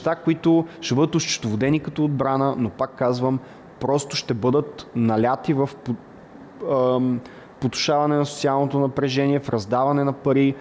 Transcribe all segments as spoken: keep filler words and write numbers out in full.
които ще бъдат осчетоводени като отбрана, но пак казвам, просто ще бъдат наляти в потушаване на социалното напрежение, в раздаване на пари,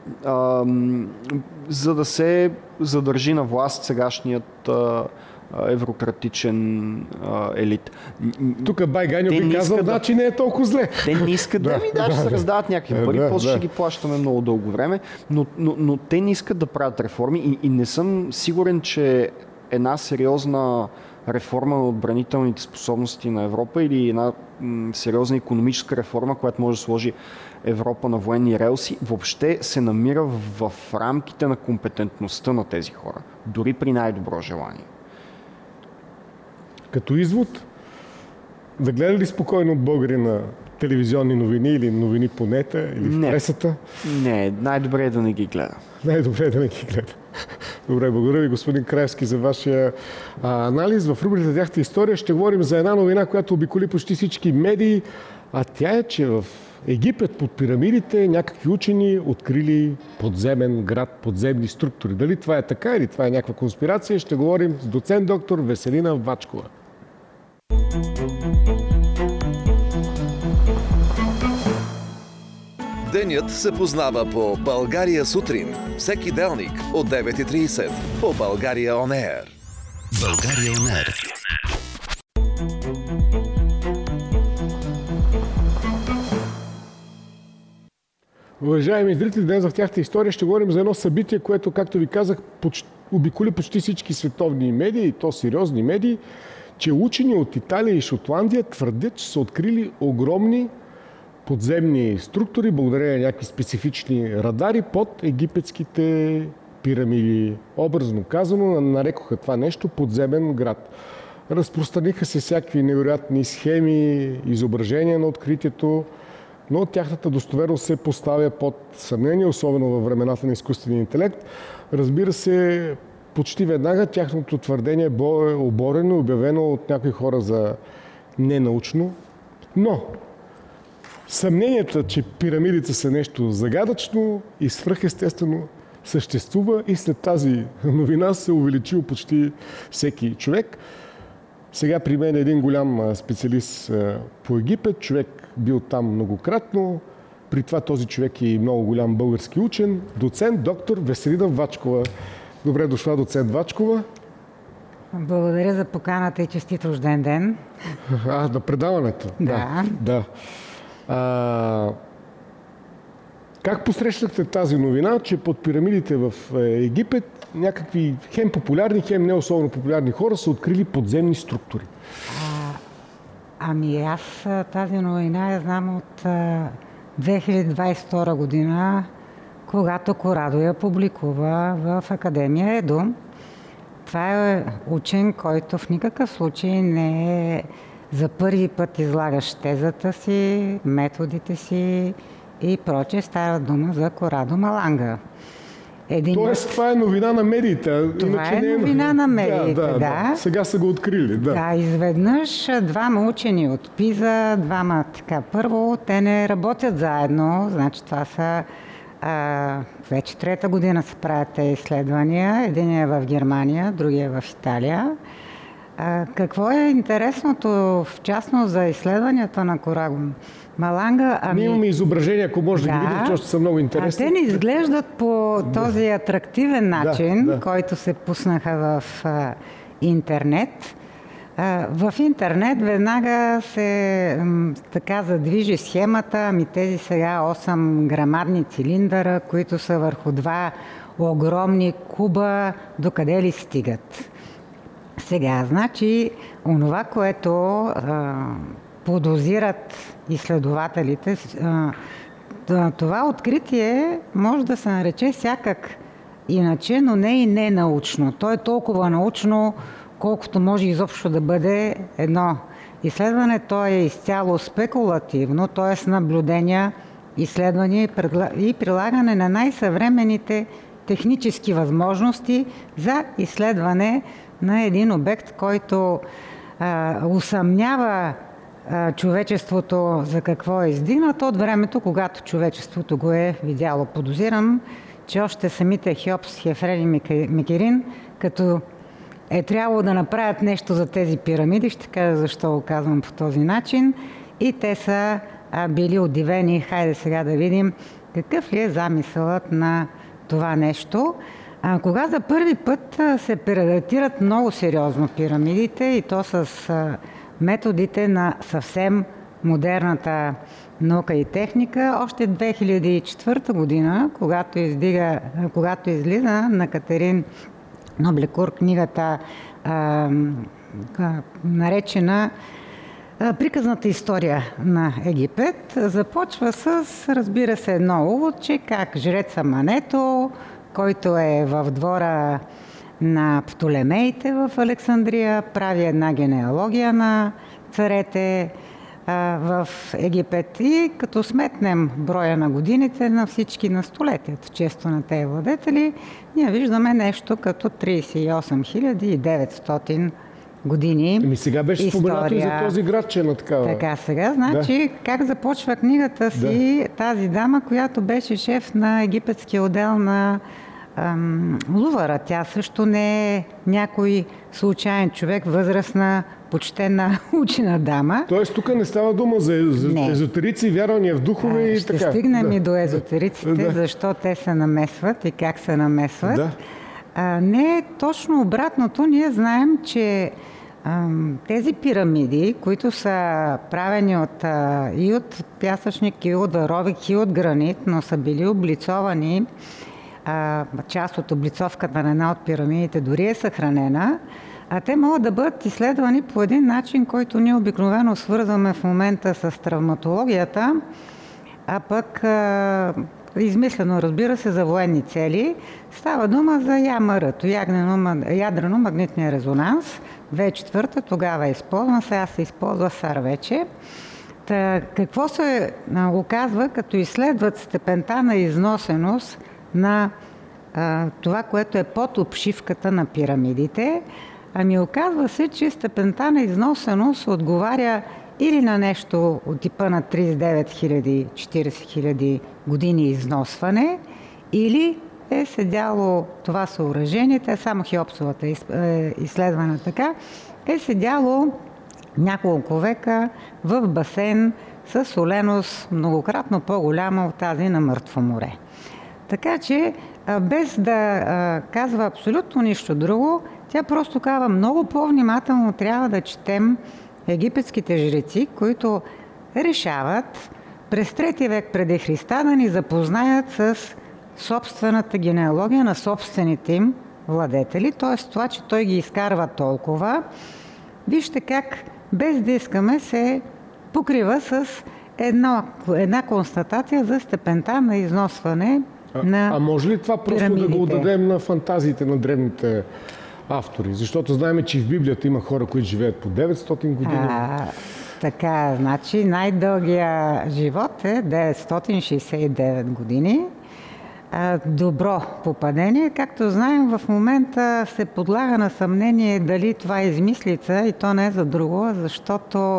за да се задържи на власт сегашният еврократичен а, елит. Тук Байгайньо би казал, да, че не е толкова зле. Те не искат да, да ми даже да, се раздават някакви пари, да, после да. ще ги плащаме много дълго време, но, но, но те не искат да правят реформи и, и не съм сигурен, че една сериозна реформа на отбранителните способности на Европа или една м, сериозна икономическа реформа, която може да сложи Европа на военни релси, въобще се намира в, в рамките на компетентността на тези хора, дори при най-добро желание. Като извод, да гледа ли спокойно българи на телевизионни новини или новини по нета или в не. пресата? Не, най-добре е да не ги гледа. Най-добре е да не ги гледа. Добре, благодаря ви, господин Краевски, за вашия а, анализ. В рубриката "Тяхната история" ще говорим за една новина, която обиколи почти всички медии, а тя е, че в Египет под пирамидите някакви учени открили подземен град, подземни структури. Дали това е така или това е някаква конспирация, ще говорим с доцент доктор Веселина Вачкова. Денят се познава по България сутрин. Всеки делник от девет и трийсет по България Он Еър. България Он Еър. Уважаеми зрители, днес в "Тяхната история" ще говорим за едно събитие, което, както ви казах, почти, обиколи почти всички световни медии, и то сериозни медии, че учени от Италия и Шотландия твърдят, че са открили огромни подземни структури, благодарение на някакви специфични радари под египетските пирамиди. Образно казано, нарекоха това нещо подземен град. Разпространиха се всякакви невероятни схеми, изображения на откритието, но тяхната достоверност се поставя под съмнение, особено във времената на изкуствения интелект. Разбира се, почти веднага тяхното твърдение бе оборено и обявено от някои хора за ненаучно. Но съмнението, че пирамидите са нещо загадъчно и свръхестествено, съществува и след тази новина се увеличил почти всеки човек. Сега при мен е един голям специалист по Египет, човек бил там многократно. При това този човек е и много голям български учен, доцент доктор Веселина Вачкова. Добре дошла, доцент Вачкова. Благодаря за поканата и честит рожден ден. А, на предаването? Да. да. А, как посрещнахте тази новина, че под пирамидите в Египет някакви хем популярни, хем не особено популярни хора са открили подземни структури? А, ами аз тази новина я знам от а, две хиляди двадесет и втора година, когато Корадо я публикува в Академия Еду. Това е учен, който в никакъв случай не е за първи път излагаш тезата си, методите си и прочее. Става дума за Корадо Маланга. Един... Тоест, това е новина на медиите. Това иначе е не новина на медиите, да, да, да. да. Сега са го открили, да. Да, изведнъж двама учени от Пиза, двама така. Първо, те не работят заедно, значи това са а, вече трета година се правят тези изследвания. Един е в Германия, другия е в Италия. А, какво е интересното, в частност за изследванията на Корадо Маланга? Ами... Ние имаме изображения, ако може да, да ги видим, защото са много интересни. А те не изглеждат по този да. атрактивен начин, да, да. който се пуснаха в а, интернет. А, в интернет веднага се м, така задвижи схемата, ами тези сега осем грамадни цилиндъра, които са върху два огромни куба, докъде ли стигат. Сега, значи, онова, което а, подозират изследователите, а, това откритие може да се нарече всякак иначе, но не и не научно. То е толкова научно, колкото може изобщо да бъде едно изследване. То е изцяло спекулативно, т.е. наблюдения, изследвания и прилагане на най-съвременните технически възможности за изследване на един обект, който а, усъмнява а, човечеството за какво е издигнат от времето, когато човечеството го е видяло. Подозирам, че още самите Хеопс, Хефрен и Мекерин, като е трябвало да направят нещо за тези пирамиди. Ще кажа защо го казвам по този начин. И те са а, били удивени. Хайде сега да видим какъв ли е замисълът на това нещо. А, кога за първи път а, се преадаптират много сериозно пирамидите и то с а, методите на съвсем модерната наука и техника, още две хиляди и четвърта година, когато, издига, когато излиза на Катерин Ноблекур книгата а, а, наречена а, Приказната история на Египет, започва с, разбира се, едно увод, че как жреца Мането, който е в двора на Птолемеите в Александрия, прави една генеалогия на царете в Египет и като сметнем броя на годините на всички на столетията, често на тези владетели, ние виждаме нещо като тридесет и осем хиляди и деветстотин години. Ами сега беше споменато и за този град, че е на такава. Така, сега, значи, да. Как започва книгата си да. Тази дама, която беше шеф на египетския отдел на ам, Лувъра. Тя също не е някой случайен човек, възрастна, почтена, учена дама. Тоест тук не става дума за, за езотерици, вярвания в духове а, и ще така. Ще стигнем да. И до езотериците, да. Защо те се намесват и как се намесват. Да. А, не е точно обратното. Ние знаем, че а, тези пирамиди, които са правени от, а, и от пясъчник, и от варовик, и от гранит, но са били облицовани, а, част от облицовката на една от пирамидите дори е съхранена, а те могат да бъдат изследвани по един начин, който ние обикновено свързваме в момента с травматологията, а пък а, измислено, разбира се, за военни цели. Става дума за ЯМР-то, ядрено-магнитния резонанс. две хиляди и четвърта тогава е използван, сега се използва САР вече. Та, какво се а, оказва, като изследват степента на износеност на а, това, което е под обшивката на пирамидите? Ами оказва се, че степента на износеност отговаря или на нещо от типа на тридесет и девет хиляди - четиридесет хиляди години износване, или е седяло това съоръжение, те само Хеопсовата изследвана така, е седяло няколко века в басейн с соленост многократно по-голяма от тази на Мъртво море. Така че, без да казва абсолютно нищо друго, тя просто казва, много по-внимателно трябва да четем египетските жреци, които решават през трети век преди Христа да ни запознаят с собствената генеалогия на собствените им владетели, т.е. това, че той ги изкарва толкова. Вижте как, без да искаме, се покрива с една, една констатация за степента на износване а, на А може ли това просто пирамидите? Да го отдадем на фантазиите на древните автори? Защото знаем, че в Библията има хора, които живеят по деветстотин години. А, така, значи най-дългия живот е деветстотин шейсет и девет години. А, добро попадение. Както знаем, в момента се подлага на съмнение дали това е измислица, и то не е за друго, защото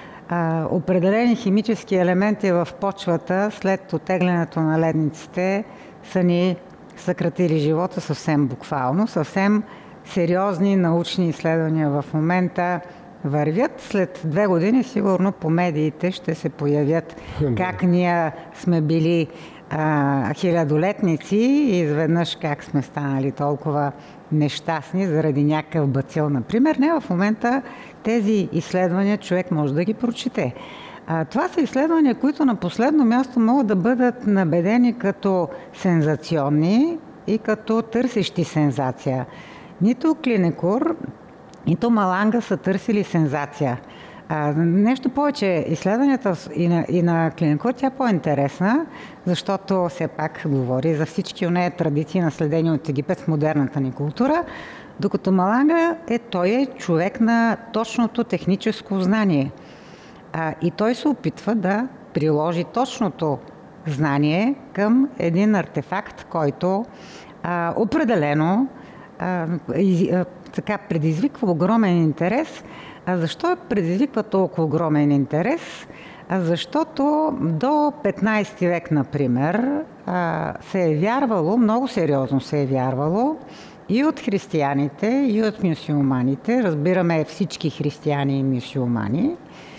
а, определени химически елементи в почвата след оттеглянето на ледниците са ни съкратили живота съвсем буквално. Съвсем сериозни научни изследвания в момента вървят. След две години сигурно по медиите ще се появят как ние сме били а, хилядолетници и изведнъж как сме станали толкова нещастни заради някакъв бацил, например. Не, в момента тези изследвания човек може да ги прочете. А, това са изследвания, които на последно място могат да бъдат набедени като сензационни и като търсещи сензация. Нито Клинекур, нито Маланга са търсили сензация. А, нещо повече, изследванията и на, и на Клинекур, тя е по-интересна, защото все пак говори за всички онея традиции, наследени от Египет в модерната ни култура, докато Маланга е, той е човек на точното техническо знание. А, и той се опитва да приложи точното знание към един артефакт, който а, определено а, и, а, така предизвиква огромен интерес. А защо предизвиква толкова огромен интерес? А защото до петнайсети век, например, а, се е вярвало, много сериозно се е вярвало, и от християните, и от мюсюлманите, разбираме всички християни и мюсюлмани,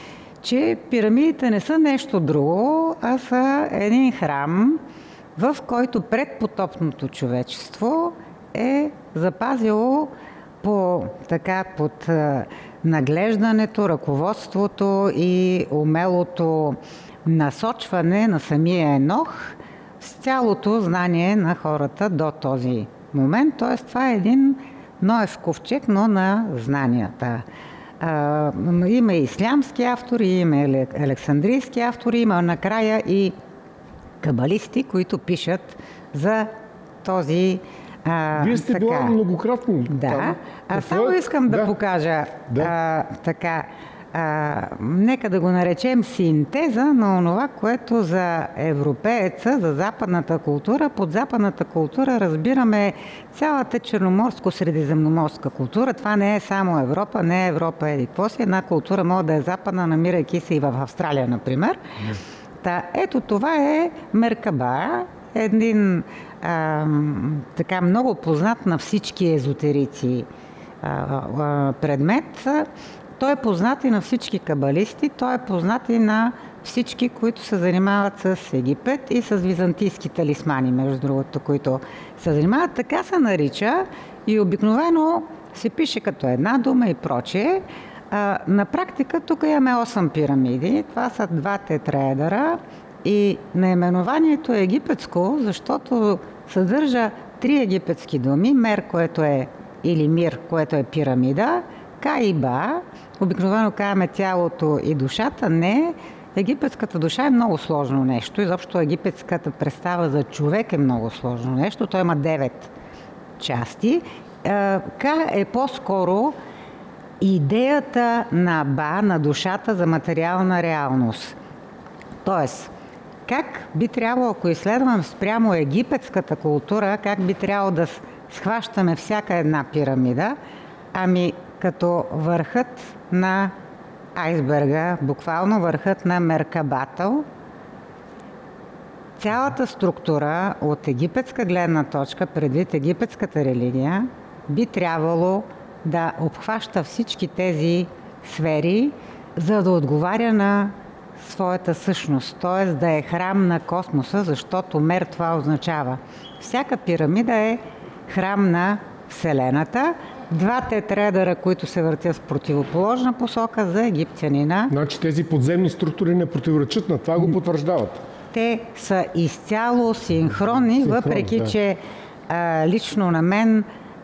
че пирамидите не са нещо друго, а са един храм, в който предпотопното човечество е запазило по, така, под наглеждането, ръководството и умелото насочване на самия Енох с цялото знание на хората до този момент. Т.е. това е един Ноев ковчег, но на знанията. А, има и ислямски автори, има и александрийски автори, има накрая и кабалисти, които пишат за този А, Вие сте била многократно да. там. А само искам да, да покажа да. А, така, а, нека да го наречем синтеза на онова, което за европееца, за западната култура, под западната култура разбираме цялата черноморско-средиземноморска култура. Това не е само Европа, не е Европа еди какво си. Една култура може да е западна, намирайки се и в Австралия, например. Та, ето това е Меркаба, един а, така много познат на всички езотерици а, а, предмет. Той е познат и на всички кабалисти, той е познат и на всички, които се занимават с Египет и с византийски талисмани, между другото, които се занимават. Така се нарича и обикновено се пише като една дума и прочее. А, на практика тук имаме осем пирамиди. Това са два тетраедъра и наименованието е египетско, защото съдържа три египетски думи. Мер, което е, или мир, което е пирамида, Ка и Ба. Обикновено казваме тялото и душата. Не, египетската душа е много сложно нещо. Изобщо египетската представа за човек е много сложно нещо. Той има девет части. Ка е по-скоро идеята на Ба, на душата за материална реалност. Тоест, как би трябвало, ако изследвам спрямо египетската култура, как би трябвало да схващаме всяка една пирамида, ами като върхът на айсберга, буквално върхът на Меркабата. Цялата структура от египетска гледна точка, предвид египетската религия, би трябвало да обхваща всички тези сфери, за да отговаря на своята същност, т.е. да е храм на космоса, защото Мер това означава. Всяка пирамида е храм на Вселената. Два тетраедъра, които се въртят в противоположна посока за египтянина. Значи тези подземни структури не противоречат на това, го потвърждават. Те са изцяло синхронни, Синхрон, въпреки да. че а, лично на мен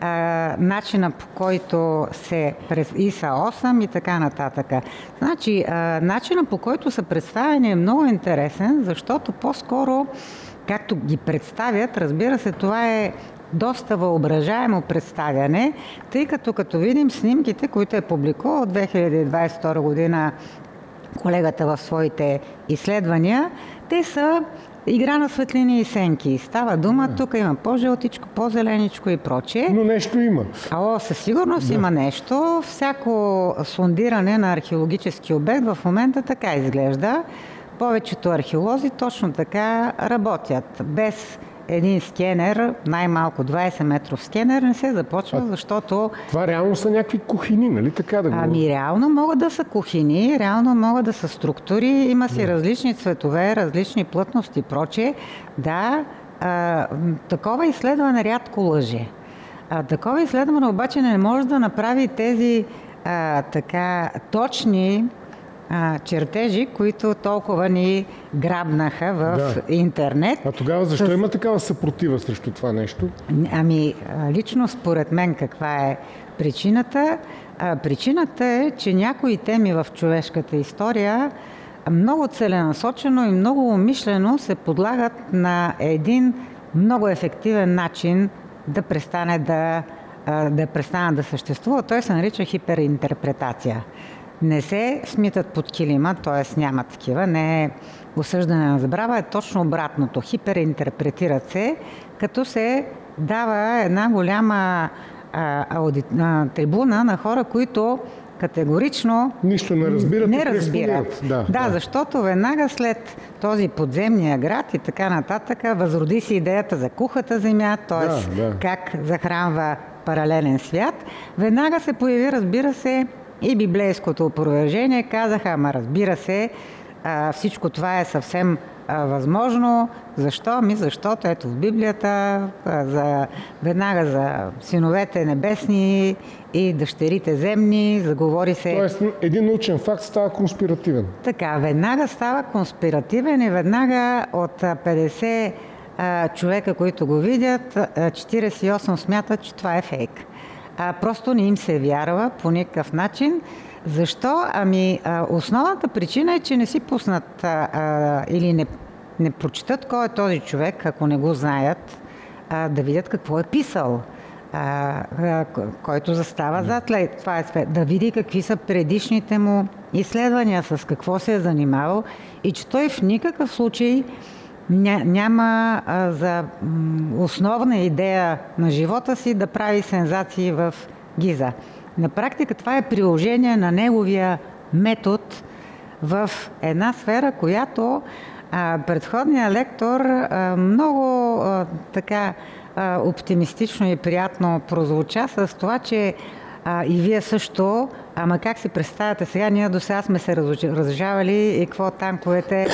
а, начина, по който се през ИСА осем и така нататък. Значи, а, начина, по който са представени, е много интересен, защото по-скоро, както ги представят, разбира се, това е доста въображаемо представяне, тъй като като видим снимките, които е публикувал от две хиляди двадесет и втора година колегата в своите изследвания, те са игра на светлини и сенки. Става дума, да. Тук има по-жълтичко, по-зеленичко и прочее. Но нещо има. О, със сигурност да. Има нещо. Всяко сондиране на археологически обект в момента така изглежда. Повечето археолози точно така работят. Без един скенер, най-малко двадесет метров скенер, не се започва, а, защото... Това реално са някакви кухини, нали така да го... Ами реално могат да са кухини, реално могат да са структури, има си да. различни цветове, различни плътности и прочее. Да, а, такова изследване рядко лъже. А, такова изследване обаче не може да направи тези а, така точни А, чертежи, които толкова ни грабнаха в да. интернет. А тогава защо с... има такава съпротива срещу това нещо? Ами, лично според мен каква е причината? А, причината е, че някои теми в човешката история много целенасочено и много умишлено се подлагат на един много ефективен начин да престане да, да, престане да съществува. Той се нарича хиперинтерпретация. Не се смитат под килима, т.е. няма такива, не е осъждане на забрава, е точно обратното. Хиперинтерпретират се, като се дава една голяма а, ауди... а, трибуна на хора, които категорично нищо не разбират. Не разбират. Да, да, да, защото веднага след този подземния град и така нататък възроди си идеята за кухата земя, т.е. Да, да. как захранва паралелен свят, веднага се появи, разбира се, и библейското опровержение. Казаха, ама разбира се, а, всичко това е съвсем а, възможно. Защо? Ми защото ето в Библията а, за, веднага за синовете небесни и дъщерите земни, заговори се... Тоест, един научен факт става конспиративен. Така, веднага става конспиративен и веднага от петдесет а, човека, които го видят, четиридесет и осем смятат, че това е фейк. А, просто не им се вярва по никакъв начин. Защо? Ами, а, основната причина е, че не си пуснат а, а, или не, не прочитат кой е този човек, ако не го знаят, а, да видят какво е писал, а, а, който застава зад това е, да види какви са предишните му изследвания, с какво се е занимавал и че той в никакъв случай ня, няма а, за м, основна идея на живота си да прави сензации в Гиза. На практика това е приложение на неговия метод в една сфера, която а, предходният лектор а, много а, така а, оптимистично и приятно прозвуча с това, че а, и вие също, ама как си представяте сега, ние до сега сме се разжавали и какво танковете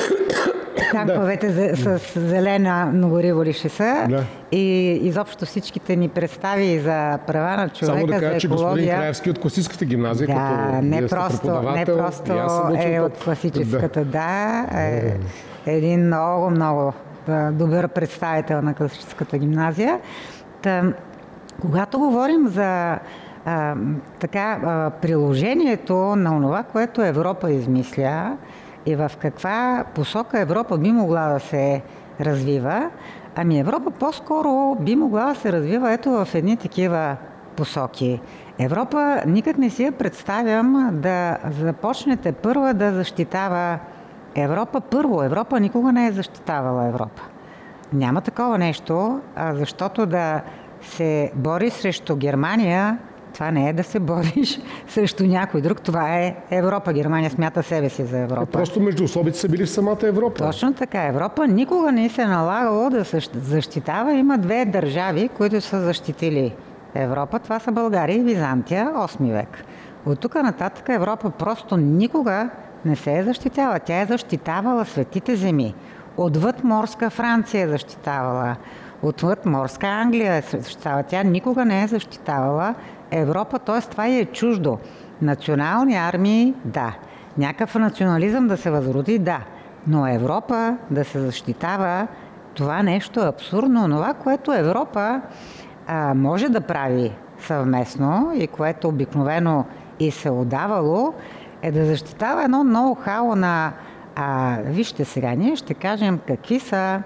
Танковете да. с зелена многориво ли ще са да. И изобщо всичките ни представи за права на човека, само да кажа, за екология. Че господин Краевски от класическата гимназия, да, като не просто, не просто е от класическата, да, да е един много, много добър представител на класическата гимназия. Та, когато говорим за а, така, а, приложението на онова, което Европа измисля, и в каква посока Европа би могла да се развива? Ами Европа по-скоро би могла да се развива ето в едни такива посоки. Европа никак не си я представям да започнете първа да защитава Европа. Първо, Европа никога не е защитавала Европа. Няма такова нещо, защото да се бори срещу Германия, това не е да се бориш срещу някой друг, това е Европа. Германия смята себе си за Европа. Е, просто междуособици са били в самата Европа. Точно така. Европа никога не се е налагало да се защитава. Има две държави, които са защитили Европа. Това са България и Византия, осми век. От тук нататък Европа просто никога не се е защитавала. Тя е защитавала светите земи. Отвъд морска Франция е защитавала. Отвъд морска Англия е защитавала. Тя никога не е защитавала Европа, т.е. това е чуждо. Национални армии, да. Някакъв национализъм да се възроди, да. Но Европа да се защитава, това нещо е абсурдно. Това, което Европа а, може да прави съвместно и което обикновено и се отдавало, е да защитава едно ноу-хау на... А, вижте сега, ние ще кажем какви са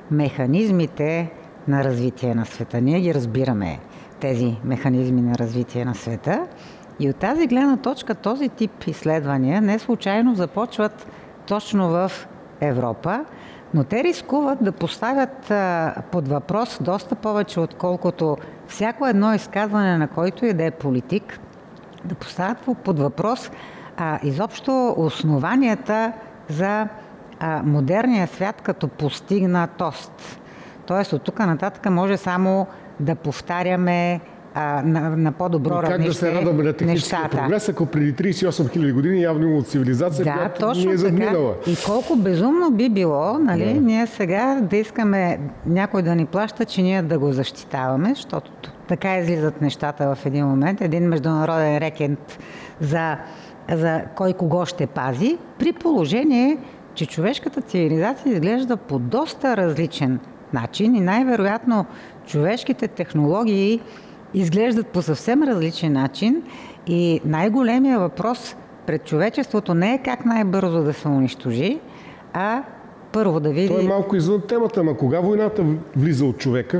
механизмите на развитие на света. Ние ги разбираме, тези механизми на развитие на света. И от тази гледна точка този тип изследвания не случайно започват точно в Европа, но те рискуват да поставят а, под въпрос доста повече, отколкото всяко едно изказване на който и да е политик, да поставят под въпрос а, изобщо основанията за а, модерния свят като постигнатост. Тоест от тук нататък може само да повтаряме а, на, на по-добро равнище нещата. Как да се радваме на техническия прогрес, ако преди тридесет и осем хиляди години явно има цивилизация, да, която ни е задминала. И колко безумно би било, нали, да. Ние сега да искаме някой да ни плаща, че ние да го защитаваме, защото така излизат нещата в един момент. Един международен рекет за, за кой кого ще пази, при положение, че човешката цивилизация изглежда по доста различен начин и най-вероятно човешките технологии изглеждат по съвсем различен начин и най-големият въпрос пред човечеството не е как най-бързо да се унищожи, а първо да види... Това е малко извън темата, ама кога войната влиза от човека?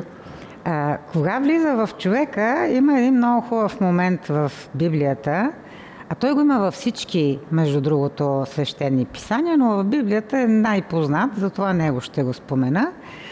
А, кога влиза в човека, има един много хубав момент в Библията, а той го има във всички, между другото, свещени писания, но в Библията е най-познат, затова него ще го спомена.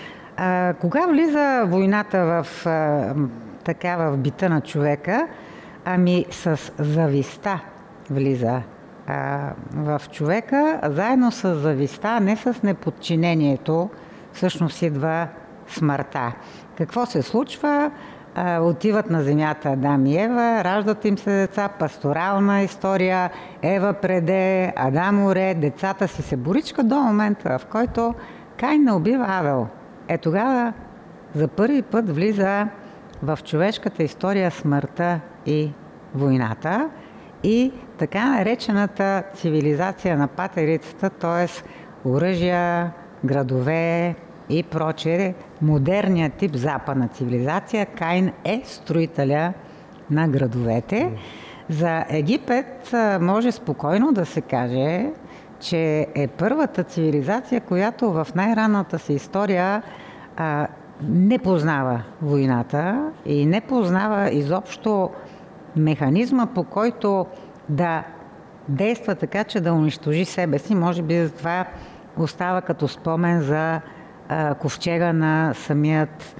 А, кога влиза войната в, а, така, в бита на човека? Ами с зависта влиза а, в човека, заедно с зависта, а не с неподчинението, всъщност идва смъртта. Какво се случва? а, отиват на земята Адам и Ева, раждат им се деца, пасторална история, Ева преде, Адам оре, децата си се боричка до момента, в който Каин не убива Авел. Е тогава за първи път влиза в човешката история смъртта и войната и така наречената цивилизация на патерицата, т.е. оръжия, градове и прочее, модерният тип западна цивилизация. Каин е строителя на градовете. За Египет може спокойно да се каже, че е първата цивилизация, която в най-ранната си история а, не познава войната и не познава изобщо механизма, по който да действа така, че да унищожи себе си. Може би за това остава като спомен за а, ковчега на самият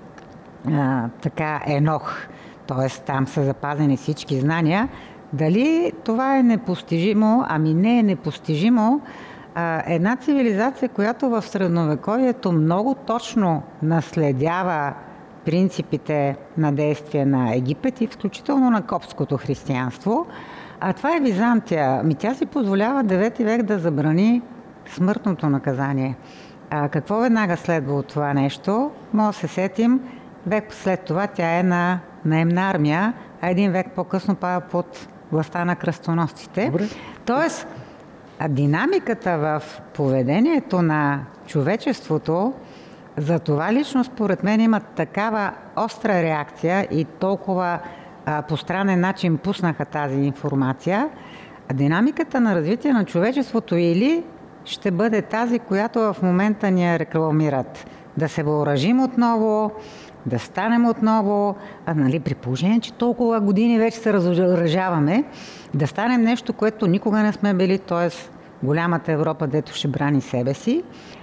а, така Енох. Т.е. там са запазени всички знания. Дали това е непостижимо? Ами не е непостижимо. А, една цивилизация, която в средновековието много точно наследява принципите на действие на Египет и включително на коптското християнство. А това е Византия. Ми тя си позволява девети век да забрани смъртното наказание. А какво веднага следва от това нещо? Може да се сетим, век след това тя е на наемна армия, а един век по-късно пада под властта на кръстоносците. Добре. Тоест, динамиката в поведението на човечеството, за това лично според мен има такава остра реакция и толкова а, по странен начин пуснаха тази информация. А динамиката на развитие на човечеството или ще бъде тази, която в момента ни я рекламират. Да се въоръжим отново, да станем отново, а, нали, при положение, че толкова години вече се разоръжаваме, да станем нещо, което никога не сме били, т.е. голямата Европа, дето ще брани себе си.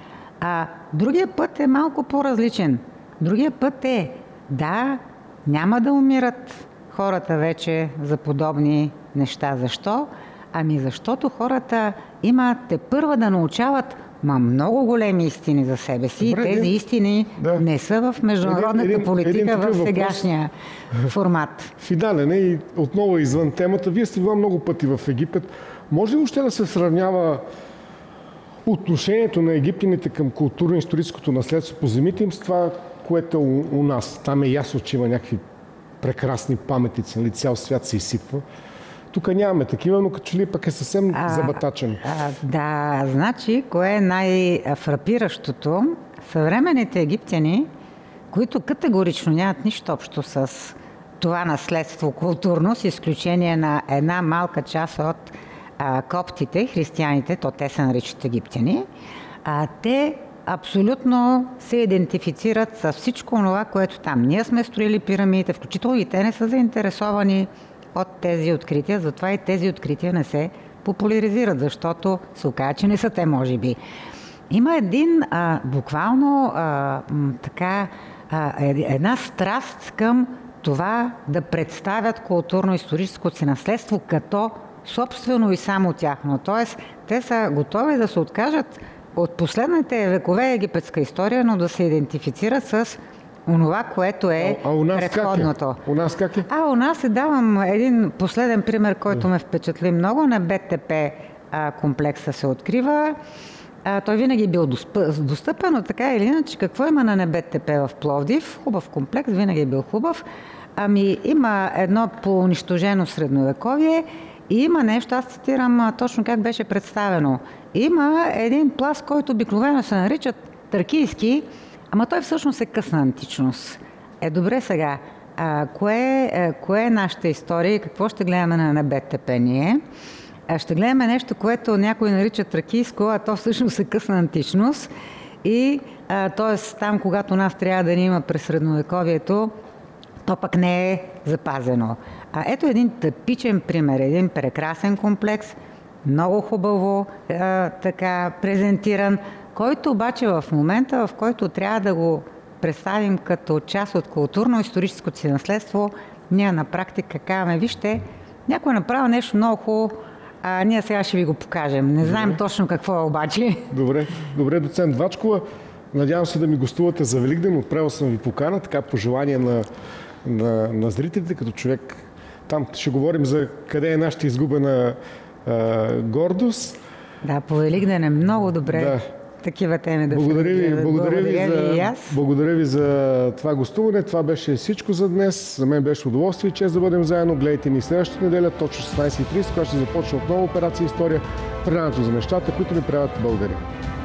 А другия път е малко по-различен. Другия път е, да, няма да умират хората вече за подобни неща. Защо? Ами защото хората имат те първа да научават ма много големи истини за себе си. Добре, тези истини да. не са в международната един, политика един в сегашния въпрос. Формат. Финален е и отново извън темата. Вие сте била много пъти в Египет. Може ли още да се сравнява отношението на египтяните към културно-историческото наследство по земите им с това, което е у, у нас? Там е ясно, че има някакви прекрасни паметници, нали, цял свят се изсипва. Тук нямаме такива, но като че ли пък е съвсем а, забатачен. А, да, значи, кое е най-фрапиращото? Съвременните египтяни, които категорично нямат нищо общо с това наследство културно, с изключение на една малка част от а, коптите, християните, то те се наричат египтяни, а, те абсолютно се идентифицират с всичко това, което там. Ние сме строили пирамидите, включително и те не са заинтересовани от тези открития, затова и тези открития не се популяризират, защото се оказа, че не са те, може би. Има един а, буквално а, м, така а, една страст към това да представят културно-историческото си наследство като собствено и само тяхно. Тоест, те са готови да се откажат от последните векове египетска история, но да се идентифицират с онова, което е а, а у нас предходното. Как е? У нас как е? А, у нас е, давам един последен пример, който ме впечатли много. На БТП а, комплекса се открива. А, той винаги е бил достъпен, но така или иначе, какво има на НБТП в Пловдив? Хубав комплекс, винаги е бил хубав. Ами има едно поунищожено средновековие и има нещо, аз цитирам а, точно как беше представено. Има един пласт, който обикновено се наричат тракийски, ама той всъщност е късна античност. Е, добре сега, а, кое, а, кое е нашата история и какво ще гледаме на БТП ние? А, ще гледаме нещо, което някой нарича тракийско, а то всъщност е късна античност. И т.е. там, когато нас трябва да ни има през средновековието, то пък не е запазено. А ето един типичен пример, един прекрасен комплекс, много хубаво а, така презентиран, който обаче в момента, в който трябва да го представим като част от културно-историческото си наследство, ние на практика казваме, вижте, някой направил нещо много хубаво, а ние сега ще ви го покажем. Не знаем добре. Точно какво е обаче. Добре, добре, доцент Вачкова. Надявам се да ми гостувате за Великден. Отправил съм ви покана, така пожелание на на, на зрителите, като човек. Там ще говорим за къде е нашата изгубена а, гордост. Да, по Великден е много добре Да. такива теми да Благодаря ви, се благодаря, ви и за, аз. благодаря ви за това гостуване. Това беше всичко за днес. За мен беше удоволствие и чест да бъдем заедно. Гледайте ни следващата неделя, точно шестнайсет и трийсет, когато ще започне отново операция История, предаването за нещата, които ни правят българи.